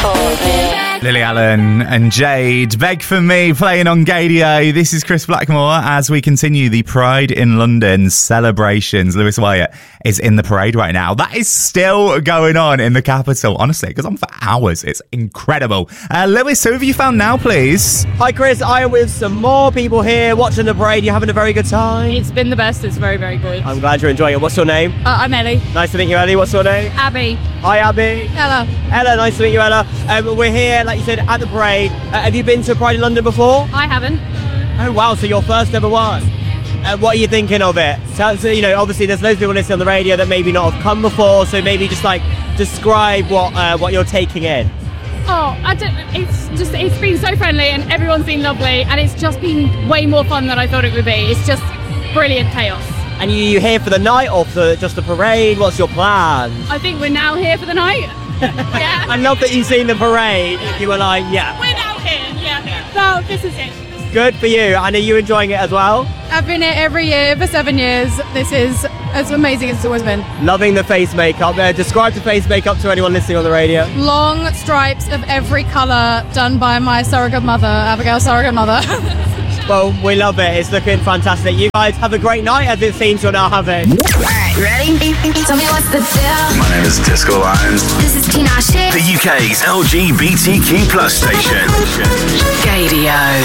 Lily Allen and Jade, Beg For Me, playing on Gadio. This is Chris Blackmore as we continue the Pride in London celebrations. Lewis Wyatt is in the parade right now. That is still going on in the capital. Honestly, it goes on for hours. It's incredible. Lewis, who have you found now, please? Hi, Chris. I am with some more people here watching the parade. You're having a very good time? It's been the best. It's very, very good. I'm glad you're enjoying it. What's your name? I'm Ellie. Nice to meet you, Ellie. What's your name? Abby. Hi, Abby. Ella. Ella, nice to meet you, Ella. We're here, like you said, at the parade. Have you been to Pride in London before? I haven't. Oh, wow. So your first ever one. What are you thinking of it? So, you know, obviously there's loads of people listening on the radio that maybe not have come before, so maybe just like describe what you're taking in. Oh, it's been so friendly and everyone's been lovely and it's just been way more fun than I thought it would be. It's just brilliant chaos. And you here for the night or for just the parade? What's your plan? I think we're now here for the night. Yeah. I love that you've seen the parade. You were like, yeah. We're now here, yeah. So this is it. Good for you. And are you enjoying it as well? I've been here every year for 7 years. This is as amazing as it's always been. Loving the face makeup. Describe the face makeup to anyone listening on the radio. Long stripes of every colour done by my surrogate mother, Abigail's surrogate mother. Well, we love it. It's looking fantastic. You guys have a great night as it seems you're now having. Alright, ready? Tell me what's the deal. My name is Disco Lions. This is Tinashe. The UK's LGBTQ+ station. Gadio.